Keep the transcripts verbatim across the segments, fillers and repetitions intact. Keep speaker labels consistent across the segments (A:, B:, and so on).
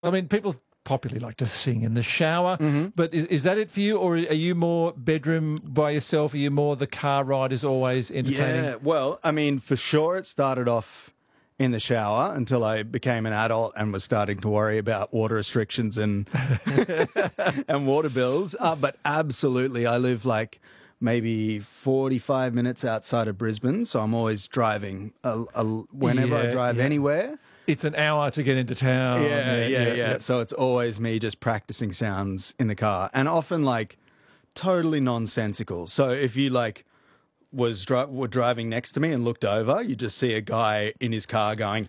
A: I mean, people popularly like to sing in the shower,
B: Mm-hmm.
A: but is, is that it for you, or are you more bedroom by yourself? Are you more the car ride is always entertaining?
B: Yeah, well, I mean, for sure it started off in the shower until I became an adult and was starting to worry about water restrictions and and water bills. Uh, but absolutely, I live like maybe forty-five minutes outside of Brisbane, so I'm always driving a, a, whenever I
A: Yeah,
B: drive
A: yeah.
B: anywhere.
A: It's an hour to get into town.
B: Yeah, yeah, yeah, So it's always me just practicing sounds in the car, and often like totally nonsensical. So if you like was dri- were driving next to me and looked over, you just see a guy in his car going,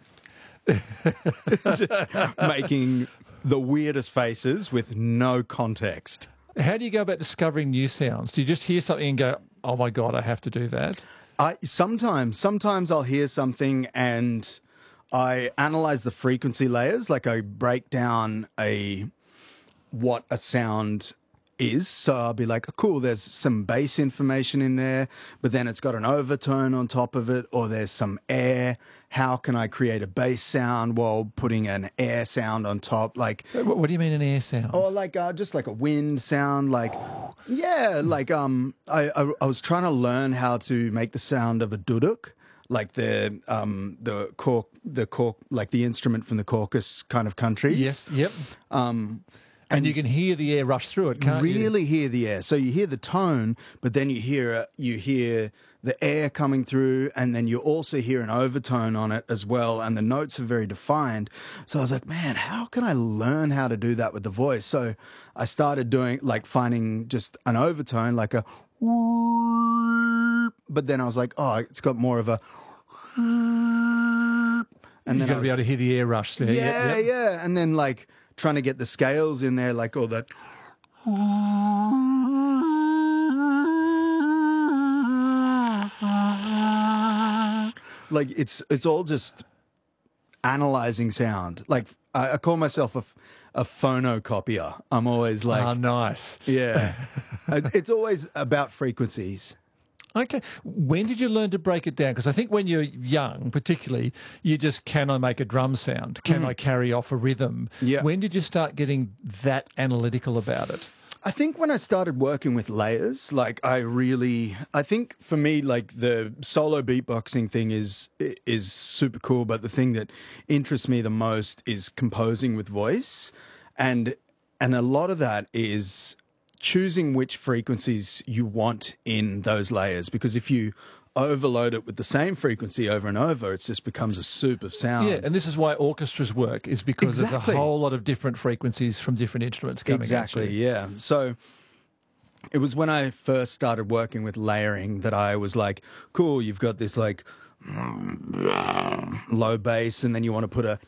B: just making the weirdest faces with no context.
A: How do you go about discovering new sounds? Do you just hear something and go, "Oh my God, I have to do that"?
B: I sometimes, sometimes I'll hear something and I analyze the frequency layers, like I break down a what a sound is. So I'll be like, oh, cool, there's some bass information in there, but then it's got an overtone on top of it, or there's some air. How can I create a bass sound while putting an air sound on top? Like,
A: What, what do you mean an air sound?
B: or like uh, just like a wind sound, like yeah, like um, I, I I was trying to learn how to make the sound of a duduk, like the um the cork the cork like the instrument from the Caucasus kind of countries.
A: Yes, yep.
B: Um,
A: And you can hear the air rush through it, can't you?
B: really hear the air. So you hear the tone, but then you hear uh, you hear the air coming through, and then you also hear an overtone on it as well, and the notes are very defined. So I was like, man, how can I learn how to do that with the voice? So I started doing like finding just an overtone, like a, but then I was like, oh, it's got more of a, and
A: You've
B: then
A: got
B: I
A: to
B: was,
A: be able to hear the air rush there.
B: yeah,
A: Yep, yep.
B: yeah, and then like trying to get the scales in there, like all that. Like it's it's all just analyzing sound. Like I, I call myself a, f- a phonocopier. I'm always like,
A: Ah, nice.
B: yeah. It- it's always about frequencies.
A: Okay. When did you learn to break it down? Because I think when you're young, particularly, you just, can I make a drum sound? Can I carry off a rhythm?
B: Yeah.
A: When did you start getting that analytical about it?
B: I think when I started working with layers, like I really, I think for me, like the solo beatboxing thing is is super cool. But the thing that interests me the most is composing with voice, and and a lot of that is choosing which frequencies you want in those layers. Because if you overload it with the same frequency over and over, it just becomes a soup of sound.
A: Yeah, and this is why orchestras work, is because there's
B: Exactly.
A: a whole lot of different frequencies from different instruments coming
B: Exactly,
A: at you.
B: yeah. So it was when I first started working with layering that I was like, cool, you've got this like low bass, and then you want to put a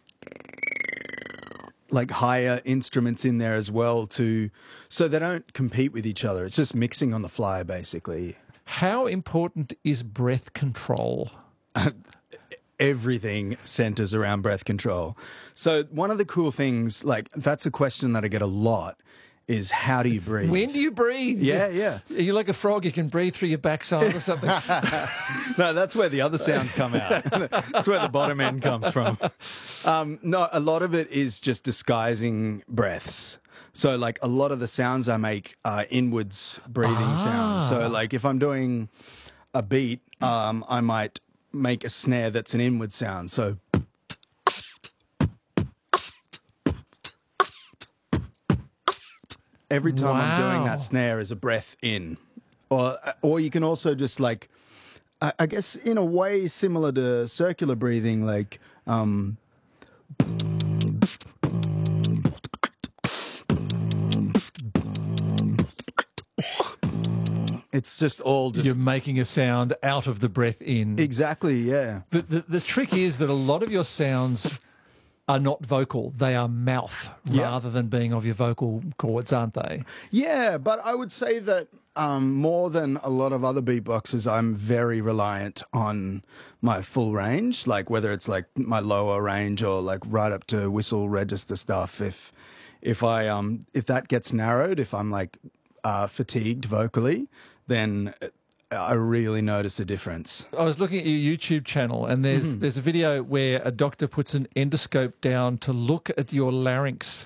B: like higher instruments in there as well, to so they don't compete with each other. It's just mixing on the fly, basically.
A: How important is breath control?
B: Everything centers around breath control. So one of the cool things, like that's a question that I get a lot, is how do you breathe?
A: When do you breathe?
B: Yeah, yeah.
A: Are you like a frog? You can breathe through your backside or something?
B: No, that's where the other sounds come out. That's where the bottom end comes from. Um, no, a lot of it is just disguising breaths. So, like, a lot of the sounds I make are inwards breathing sounds. So, like, if I'm doing a beat, um, I might make a snare that's an inward sound. So, every time I'm doing
A: Wow.
B: that snare is a breath in. Or, or you can also just, like, I I guess in a way similar to circular breathing, like um, it's just all just
A: You're making a sound out of the breath in.
B: exactly, yeah.
A: The, the, the trick is that a lot of your sounds are not vocal. They are mouth
B: Yeah.
A: rather than being of your vocal cords, aren't they?
B: Yeah, but I would say that um, more than a lot of other beatboxers, I'm very reliant on my full range, like whether it's like my lower range or like right up to whistle register stuff. If if I um if that gets narrowed, if I'm like uh, fatigued vocally, then I really notice a difference.
A: I was looking at your YouTube channel, and there's mm-hmm. there's a video where a doctor puts an endoscope down to look at your larynx